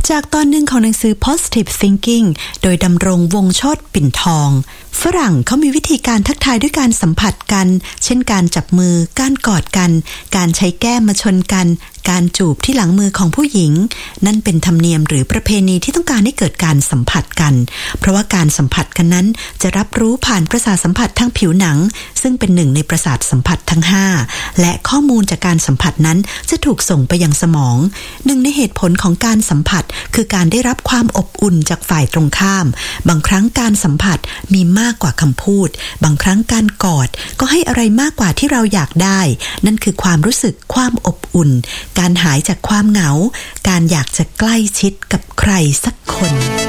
จากตอนหนึ่งของหนังสือ Positive Thinking โดยดำรงวงศ์โชติปิ่นทองฝรั่งเขามีวิธีการทักทายด้วยการสัมผัสกันเช่นการจับมือการกอดกันการใช้แก้มมาชนกันการจูบที่หลังมือของผู้หญิงนั่นเป็นธรรมเนียมหรือประเพณีที่ต้องการให้เกิดการสัมผัสกันเพราะว่าการสัมผัสกันนั้นจะรับรู้ผ่านประสาทสัมผัสทางผิวหนังซึ่งเป็นหนึ่งในประสาทสัมผัสทั้ง5และข้อมูลจากการสัมผัสนั้นจะถูกส่งไปยังสมองหนึ่งในเหตุผลของการสัมผัสคือการได้รับความอบอุ่นจากฝ่ายตรงข้ามบางครั้งการสัมผัสมีมากกว่าคำพูดบางครั้งการกอดก็ให้อะไรมากกว่าที่เราอยากได้นั่นคือความรู้สึกความอบอุ่นการหายจากความเหงาการอยากจะใกล้ชิดกับใครสักคน